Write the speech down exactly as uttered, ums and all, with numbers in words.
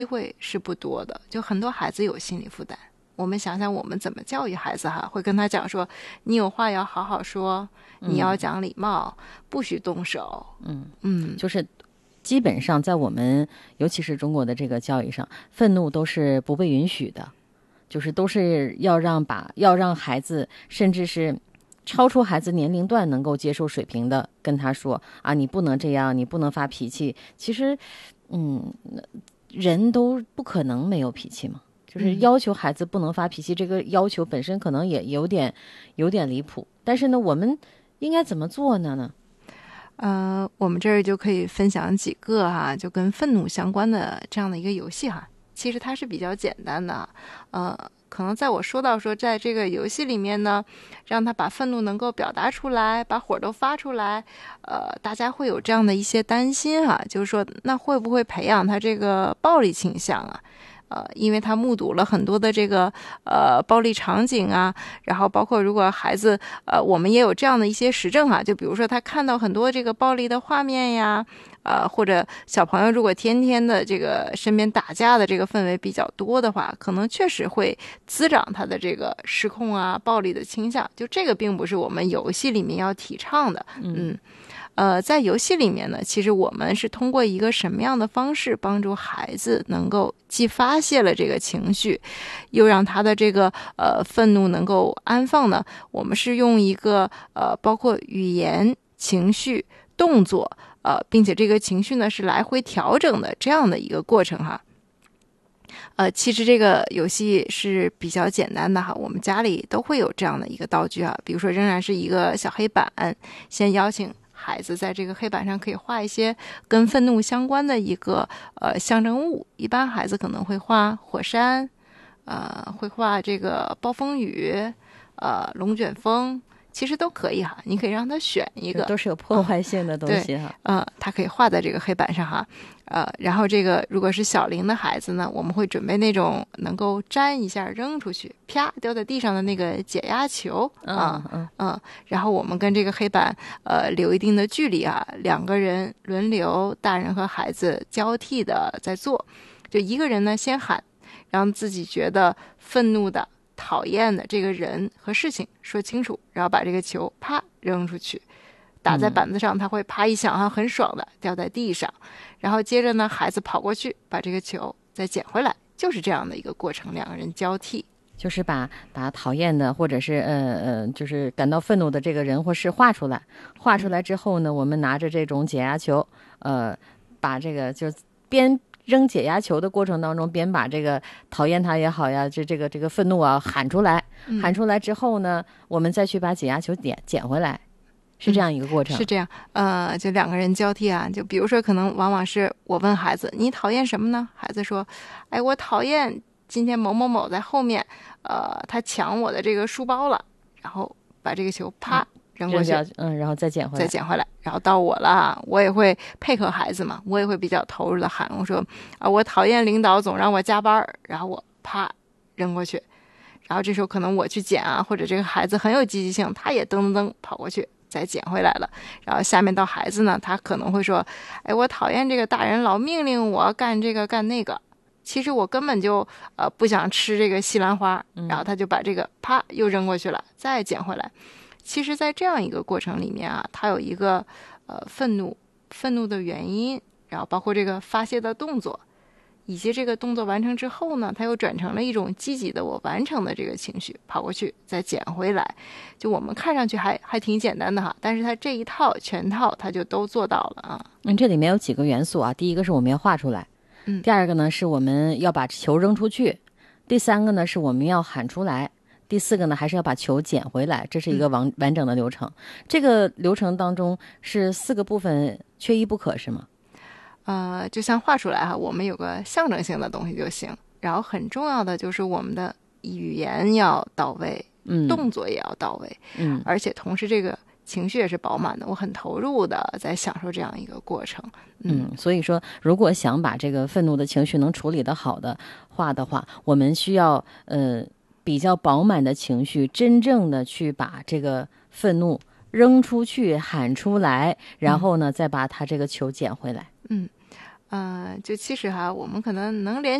机会是不多的，就很多孩子有心理负担。我们想想我们怎么教育孩子哈，会跟他讲说，你有话要好好说，你要讲礼貌，嗯、不许动手。 嗯嗯， 就是基本上在我们尤其是中国的这个教育上，愤怒都是不被允许的，就是都是要让把要让孩子甚至是超出孩子年龄段能够接受水平的跟他说啊，你不能这样，你不能发脾气。其实嗯人都不可能没有脾气嘛，就是要求孩子不能发脾气，嗯、这个要求本身可能也有点有点离谱。但是呢，我们应该怎么做呢呢？ 呃，我们这儿就可以分享几个哈，就跟愤怒相关的这样的一个游戏哈。其实它是比较简单的，呃，可能在我说到说，在这个游戏里面呢，让他把愤怒能够表达出来，把火都发出来，呃，大家会有这样的一些担心哈，就是说，那会不会培养他这个暴力倾向啊？呃，因为他目睹了很多的这个呃暴力场景啊，然后包括如果孩子呃，我们也有这样的一些实证哈，就比如说他看到很多这个暴力的画面呀，呃，或者小朋友如果天天的这个身边打架的这个氛围比较多的话，可能确实会滋长他的这个失控啊、暴力的倾向。就这个并不是我们游戏里面要提倡的，嗯。呃，在游戏里面呢，其实我们是通过一个什么样的方式帮助孩子能够既发泄了这个情绪，又让他的这个呃愤怒能够安放呢？我们是用一个呃包括语言、情绪、动作，呃，并且这个情绪呢是来回调整的这样的一个过程哈。呃，其实这个游戏是比较简单的哈，我们家里都会有这样的一个道具啊，比如说仍然是一个小黑板，先邀请孩子在这个黑板上可以画一些跟愤怒相关的一个呃象征物，一般孩子可能会画火山，呃，会画这个暴风雨，呃，龙卷风，其实都可以哈，你可以让他选一个， 都是有破坏性的东西哈。 嗯、呃，他可以画在这个黑板上哈，呃，然后这个如果是小龄的孩子呢，我们会准备那种能够粘一下扔出去，啪掉在地上的那个解压球啊，嗯嗯，然后我们跟这个黑板呃留一定的距离啊，两个人轮流，大人和孩子交替的在做，就一个人呢先喊，让自己觉得愤怒的、讨厌的这个人和事情说清楚，然后把这个球啪扔出去，打在板子上，他会啪一响哈，很爽的掉在地上。然后接着呢，孩子跑过去把这个球再捡回来，就是这样的一个过程，两个人交替。 就是把把讨厌的或者是呃呃，就是感到愤怒的这个人或事画出来，画出来之后呢，我们拿着这种解压球，呃，把这个就边扔解压球的过程当中，边把这个讨厌他也好呀，这这个这个愤怒啊喊出来，喊出来之后呢，我们再去把解压球捡捡回来。是这样一个过程、 嗯、是这样，呃，就两个人交替啊，就比如说，可能往往是我问孩子，你讨厌什么呢？孩子说，哎，我讨厌今天某某某在后面，呃，他抢我的这个书包了，然后把这个球啪、嗯、扔过去， 嗯，然后再捡回来， 再捡回来，然后到我了，我也会配合孩子嘛，我也会比较投入的喊，我说啊，我讨厌领导总让我加班，然后我啪扔过去。然后这时候可能我去捡啊，或者这个孩子很有积极性，他也噔噔噔跑过去再捡回来了。然后下面到孩子呢，他可能会说，哎，我讨厌这个大人老命令我干这个干那个，其实我根本就呃不想吃这个西兰花，然后他就把这个啪又扔过去了，再捡回来。其实在这样一个过程里面啊，他有一个呃愤怒愤怒的原因，然后包括这个发泄的动作，以及这个动作完成之后呢，它又转成了一种积极的我完成的这个情绪，跑过去再捡回来。就我们看上去还还挺简单的哈，但是它这一套全套它就都做到了啊。 嗯，这里面有几个元素啊，第一个是我们要画出来， 嗯， 第二个呢是我们要把球扔出去，第三个呢是我们要喊出来，第四个呢还是要把球捡回来，这是一个完、嗯、完整的流程。这个流程当中是四个部分缺一不可是吗？ 呃，就像画出来哈，我们有个象征性的东西就行。然后很重要的就是我们的语言要到位， 嗯， 动作也要到位， 嗯， 而且同时这个情绪也是饱满的，我很投入的在享受这样一个过程。 嗯，嗯所以说，如果想把这个愤怒的情绪能处理得好的话的话，我们需要呃比较饱满的情绪，真正的去把这个愤怒扔出去，喊出来，然后呢，再把它这个球捡回来。 嗯， 呃，就其实哈，我们可能能联